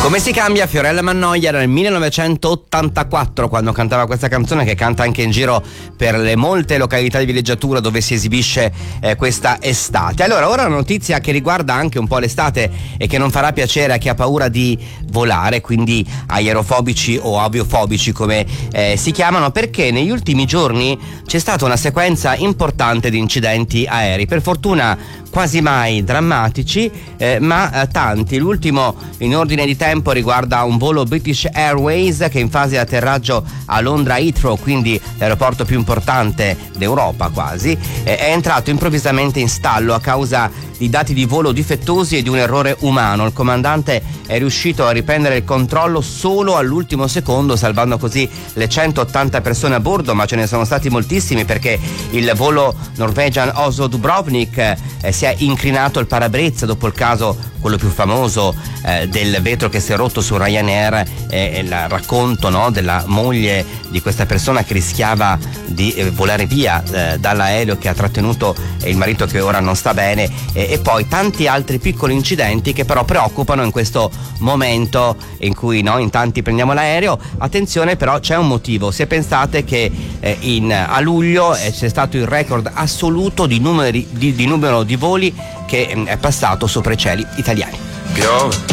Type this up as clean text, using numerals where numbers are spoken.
Come si cambia? Fiorella Mannoia era nel 1984 quando cantava questa canzone, che canta anche in giro per le molte località di villeggiatura dove si esibisce questa estate. Allora, ora una notizia che riguarda anche un po' l'estate e che non farà piacere a chi ha paura di volare, quindi aerofobici o aviofobici come si chiamano, perché negli ultimi giorni c'è stata una sequenza importante di incidenti aerei, per fortuna quasi mai drammatici, ma tanti. L'ultimo in ordine di tempo riguarda un volo British Airways che in fase di atterraggio a Londra Heathrow, quindi l'aeroporto più importante d'Europa quasi, è entrato improvvisamente in stallo a causa di dati di volo difettosi e di un errore umano. Il comandante è riuscito a riprendere il controllo solo all'ultimo secondo, salvando così le 180 persone a bordo, ma ce ne sono stati moltissimi perché il volo Norwegian Oslo Dubrovnik si è incrinato il parabrezza dopo il caso, quello più famoso, del vetro che si è rotto su Ryanair, il racconto, no, della moglie di questa persona che rischiava di volare via dall'aereo, che ha trattenuto il marito che ora non sta bene, e poi tanti altri piccoli incidenti che però preoccupano in questo momento in cui noi in tanti prendiamo l'aereo. Attenzione, però c'è un motivo: se pensate che a luglio c'è stato il record assoluto di numero di voli che è passato sopra i cieli italiani. Piove